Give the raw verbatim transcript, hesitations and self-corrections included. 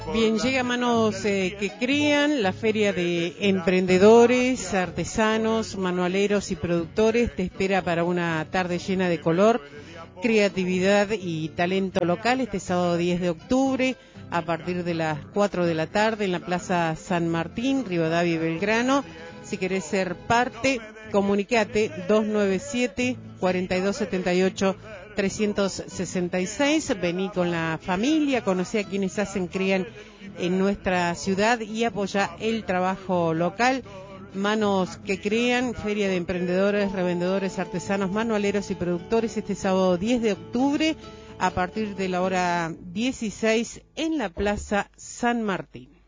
Bien, llega a Manos eh, que Crían, la feria de emprendedores, artesanos, manualeros y productores. Te espera para una tarde llena de color, creatividad y talento local este sábado diez de octubre a partir de las cuatro de la tarde en la Plaza San Martín, Rivadavia y Belgrano. Si querés ser parte, comunicate dos nueve siete, cuatro dos siete ocho, tres seis seis. Vení con la familia, conocé a quienes hacen, crían en nuestra ciudad y apoya el trabajo local. Manos que Crían, feria de emprendedores, revendedores, artesanos, manualeros y productores este sábado diez de octubre a partir de la hora dieciséis en la Plaza San Martín.